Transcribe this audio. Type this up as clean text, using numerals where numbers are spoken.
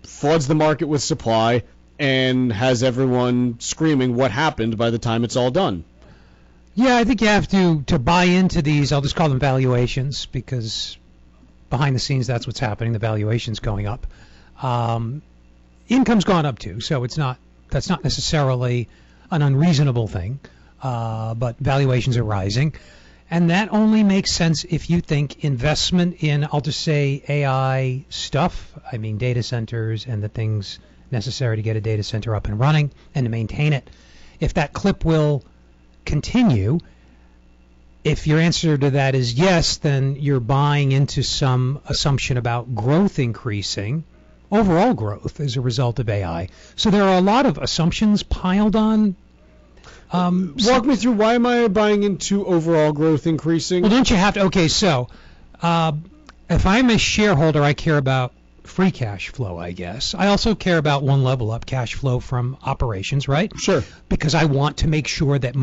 floods the market with supply and has everyone screaming what happened by the time it's all done. Yeah, I think you have to buy into these. I'll just call them valuations because behind the scenes that's what's happening. The valuation's going up. Income's gone up too, so that's not necessarily an unreasonable thing, but valuations are rising. And that only makes sense if you think investment in, I'll just say, AI stuff, I mean data centers and the things necessary to get a data center up and running and to maintain it. If that clip will continue, if your answer to that is yes, then you're buying into some assumption about growth increasing, overall growth as a result of AI. So there are a lot of assumptions piled on. Walk me through, why am I buying into overall growth increasing? Well, don't you have to? Okay, so if I'm a shareholder, I care about free cash flow, I guess. I also care about one level up, cash flow from operations, right? Sure. Because I want to make sure that